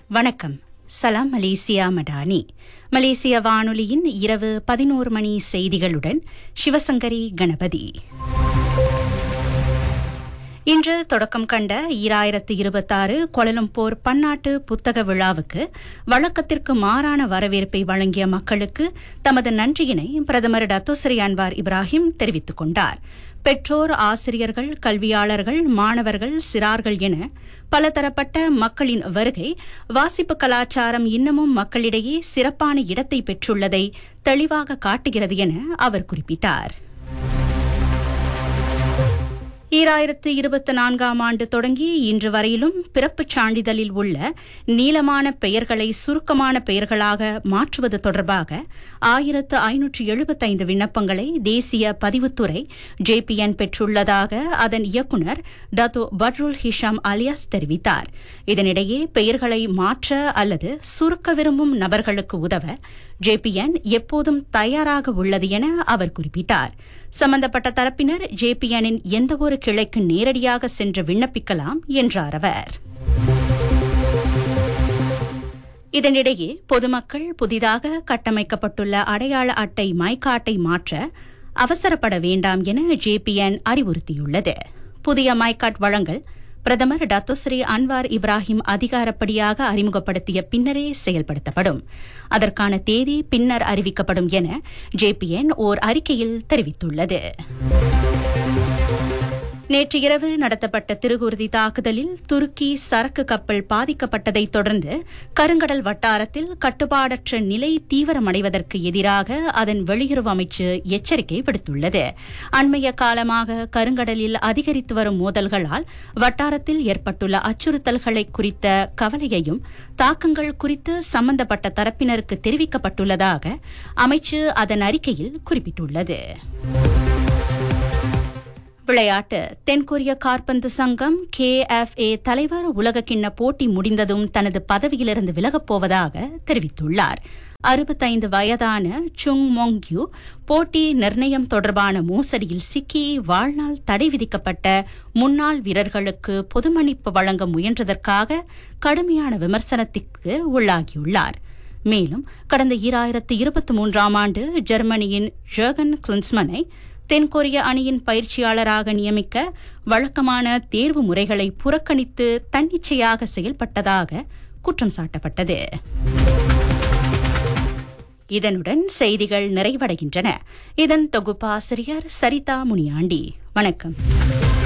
வணக்கம். சலாம் மலேசியா மடானி. மலேசிய வானொலியின் இரவு 11 மணி செய்திகளுடன் சிவசங்கரி கணபதி. இன்று தொடக்கம் கண்ட 2026 கோலலம்பூர் பன்னாட்டு புத்தக விழாவுக்கு வழக்கத்திற்கு மாறான வரவேற்பை வழங்கிய மக்களுக்கு தமது நன்றியினை பிரதமர் டத்தோஸ்ரீ அன்வார் இப்ராஹிம் தெரிவித்துக் கொண்டார். பெற்றோர், ஆசிரியர்கள், கல்வியாளர்கள், மாணவர்கள், சிறார்கள் என பலதரப்பட்ட மக்களின் வருகை வாசிப்பு கலாச்சாரம் இன்னமும் மக்களிடையே சிறப்பான இடத்தை பெற்றுள்ளதை தெளிவாக காட்டுகிறது என அவர் குறிப்பிட்டார். 2024 ஆண்டு தொடங்கி இன்று வரையிலும் பிறப்புச் சான்றிதழில் உள்ள நீளமான பெயர்களை சுருக்கமான பெயர்களாக மாற்றுவது தொடர்பாக 1575 விண்ணப்பங்களை தேசிய பதிவுத்துறை JPN பெற்றுள்ளதாக அதன் இயக்குநர் டத்தோ பட்ருல் ஹிஷாம் அலியாஸ் தெரிவித்தார். இதனிடையே பெயர்களை மாற்ற அல்லது சுருக்க விரும்பும் நபர்களுக்கு உதவ JPN எப்போதும் தயாராக உள்ளது என அவர் குறிப்பிட்டார். சம்பந்தப்பட்ட தரப்பினர் JPN-இன் எந்தவொரு கிளைக்கு நேரடியாக சென்று விண்ணப்பிக்கலாம் என்றார் அவர். இதனிடையே பொதுமக்கள் புதிதாக கட்டமைக்கப்பட்டுள்ள அடையாள அட்டை மைகாட்டை மாற்ற அவசரப்பட வேண்டாம் என JPN அறிவுறுத்தியுள்ளது. புதிய மைகாட் வழங்கல் பிரதமர் டத்தோஸ்ரீ அன்வார் இப்ராஹிம் அதிகாரப்படியாக அறிமுகப்படுத்திய பின்னரே செயல்படுத்தப்படும். அதற்கான தேதி பின்னர் அறிவிக்கப்படும் என JPN ஓர் அறிக்கையில் தெரிவித்துள்ளது. நேற்று இரவு நடத்தப்பட்ட திருகுருதி தாக்குதலில் துருக்கி சரக்கு கப்பல் பாதிக்கப்பட்டதைத் தொடர்ந்து கருங்கடல் வட்டாரத்தில் கட்டுப்பாடற்ற நிலை தீவிரமடைவதற்கு எதிராக அதன் வெளியுறவு அமைச்சு எச்சரிக்கை விடுத்துள்ளது. அண்மைய காலமாக கருங்கடலில் அதிகரித்து வரும் மோதல்களால் வட்டாரத்தில் ஏற்பட்டுள்ள அச்சுறுத்தல்களை குறித்த கவலையையும் தாக்கங்கள் குறித்து சம்பந்தப்பட்ட தரப்பினருக்கு தெரிவிக்கப்பட்டுள்ளதாக அமைச்சு அதன் அறிக்கையில் குறிப்பிட்டுள்ளது. விளையாட்டு. தென்கொரிய காற்பந்து சங்கம் KFA தலைவர் உலகக்கிண்ண போட்டி முடிந்ததும் தனது பதவியிலிருந்து விலகப் போவதாக தெரிவித்துள்ளார். 65 வயதான சுங் மோங்யூ போட்டி நிர்ணயம் தொடர்பான மோசடியில் சிக்கி வாழ்நாள் தடை விதிக்கப்பட்ட முன்னாள் வீரர்களுக்கு பொது மன்னிப்பு வழங்க முயன்றதற்காக கடுமையான விமர்சனத்திற்கு உள்ளாகியுள்ளார். மேலும் கடந்த 2023 ஆண்டு ஜெர்மனியின் ஜெர்கன் கிளின்ஸ்மனை தென்கொரிய அணியின் பயிற்சியாளராக நியமிக்க வழக்கமான தேர்வு முறைகளை புறக்கணித்து தன்னிச்சையாக செயல்பட்டதாக குற்றம் சாட்டப்பட்டது. இதனுடன் செய்திகள் நிறைவடைகின்றன. இதன் தொகுப்பாசிரியர் சரிதா முனியாண்டி. வணக்கம்.